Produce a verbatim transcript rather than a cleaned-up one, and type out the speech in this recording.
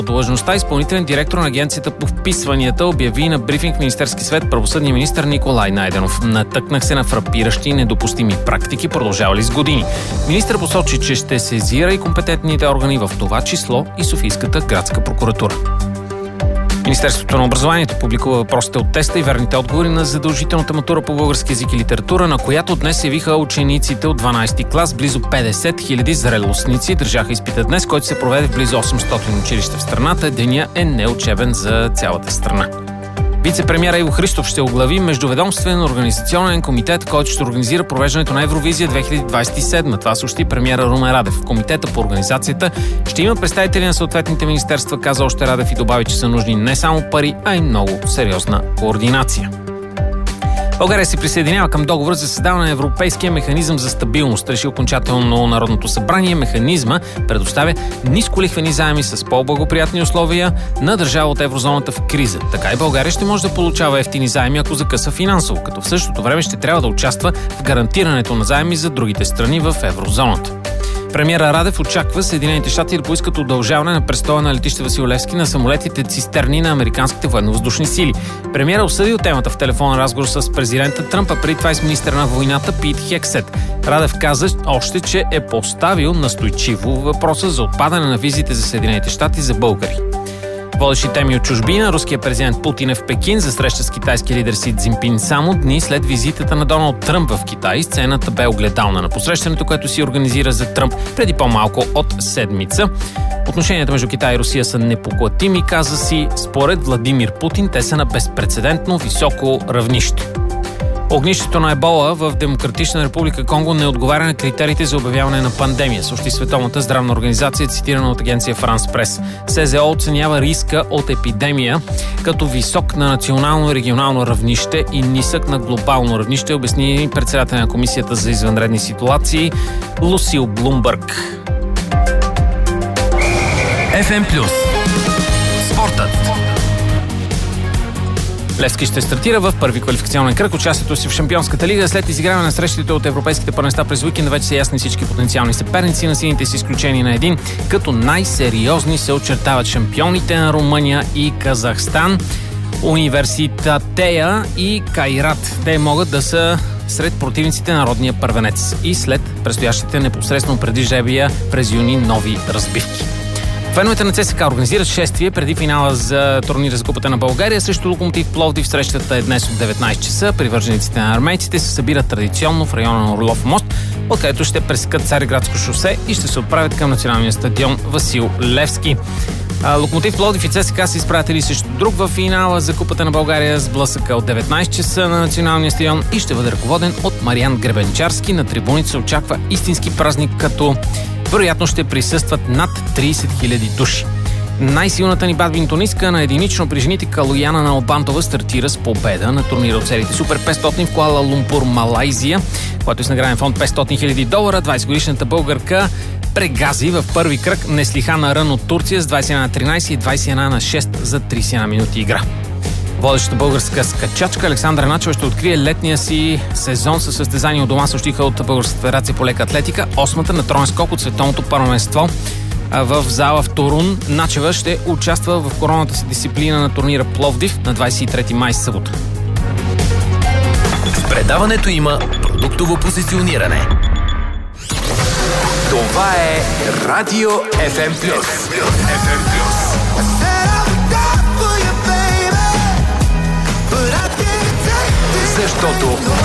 длъжността изпълнителен директор на Агенцията по вписванията обяви на брифинг в Министерски съвет правосъдния министър Николай Найденов. Натъкнах се на фрапиращи и недопустими практики, продължавали с години. Министър посочи, че ще сезира и компетентните органи, в това число и Софийската градска прокуратура. Министерството на образованието публикува въпросите от теста и верните отговори на задължителната матура по български език и литература, на която днес се явиха учениците от дванадесети клас. Близо петдесет хиляди зрелостници държаха изпита днес, който се проведе в близо осемстотин училища в страната. Деня е неучебен за цялата страна. Вице-премиера Иво Христов ще оглави междуведомствен организационен комитет, който ще организира провеждането на Евровизия две хиляди двадесет и седма. Това съобщи премиера Румен Радев. В комитета по организацията ще има представители на съответните министерства, каза още Радев, и добави, че са нужни не само пари, а и много сериозна координация. България се присъединява към договор за създаване на Европейския механизъм за стабилност. Реши окончателно Народното събрание. Механизма предоставя нисколихвени заеми с по-благоприятни условия на държава от еврозоната в криза. Така и България ще може да получава ефтини заеми, ако закъса финансово, като в същото време ще трябва да участва в гарантирането на заеми за другите страни в еврозоната. Премиера Радев очаква Съединените щати да поискат удължаване на престоя на летище Васил Левски на самолетите цистерни на американските военновъздушни сили. Премиера обсъдил темата в телефонен разговор с президента Тръмп, а преди това и с министъра на войната Пит Хексет. Радев каза още, че е поставил настойчиво въпроса за отпадане на визите за Съединените щати за българи. Водещи теми от чужбина. Руският президент Путин е в Пекин за среща с китайски лидер Си Цзинпин само дни след визитата на Доналд Тръмп в Китай. Сцената бе огледална на посрещането, което си организира за Тръмп преди по-малко от седмица. Отношенията между Китай и Русия са непоклатими, каза Си. Според Владимир Путин те са на безпрецедентно високо равнище. Огнището на ебола в Демократична република Конго не отговаря на критериите за обявяване на пандемия, съобщи Световната здравна организация, цитирана от агенция Франс Прес. СЗО оценява риска от епидемия като висок на национално и регионално равнище и нисък на глобално равнище, обясни председателя на Комисията за извънредни ситуации Лусил Блумбърг. Еф Ем Плюс. Спортът. Левски ще стартира в първи квалификационен кръг. Участието си в Шампионската лига след изиграване на срещите от европейските първенства през уикенда вече са ясни всички потенциални съперници на сините с изключение на един, като най-сериозни се очертават шампионите на Румъния и Казахстан, Университатея и Кайрат. Те могат да са сред противниците на родния първенец и след предстоящите непосредствено преди жребия през юни нови разбивки. Феновете на ЦСКА организират шествие преди финала за турнира за Купата на България срещу Локомотив Пловдив. Срещата е днес от деветнадесет часа. Привържениците на армейците се събират традиционно в района на Орлов мост, откъдето ще пресекат Цариградско шосе и ще се отправят към националния стадион Васил Левски. Локомотив Пловдив и ЦСКА се изпратили срещу друг в финала за Купата на България с блъсъка от деветнадесет часа на националния стадион и ще бъде ръководен от Мариан Гребенчарски. На трибуните се очаква истински празник, като вероятно ще присъстват над тридесет хиляди души. Най-силната ни бадминтонистка на единично при жените Калояна Налбантова стартира с победа на турнира от сериите Супер петстотин в Куала Лумпур, Малайзия, който е с награден фонд петстотин хиляди долара. двадесетгодишната българка прегази в първи кръг Неслихана Рън от Турция с двадесет и една на тринадесет и двадесет и една на шест за тридесет и една минути игра. Водещата българска скачачка Александра Начева ще открие летния си сезон със състезания от дома, съобщиха от Българската федерация по лека атлетика. Осмата на троен скок от световното първенство в зала в Торун. Начева ще участва в короната си дисциплина на турнира Пловдив на двадесет и трети май, събота. В предаването има продуктово позициониране. Това е Радио Еф Ем Плюс. Еф Ем Плюс. Защото